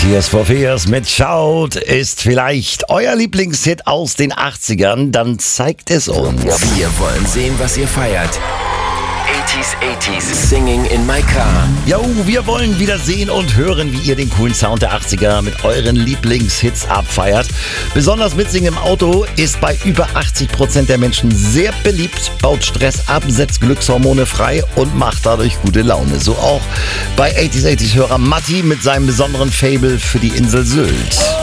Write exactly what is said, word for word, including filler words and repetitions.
Tears for Fears mit Shout ist vielleicht euer Lieblingshit aus den achtzigern, dann zeigt es uns. Wir wollen sehen, was ihr feiert. achtziger, achtziger, Singing in my car. Jo, wir wollen wieder sehen und hören, wie ihr den coolen Sound der achtziger mit euren Lieblingshits abfeiert. Besonders Mitsingen im Auto ist bei über achtzig Prozent der Menschen sehr beliebt, baut Stress ab, setzt Glückshormone frei und macht dadurch gute Laune. So auch bei achtziger, achtziger Hörer Matti mit seinem besonderen Faible für die Insel Sylt.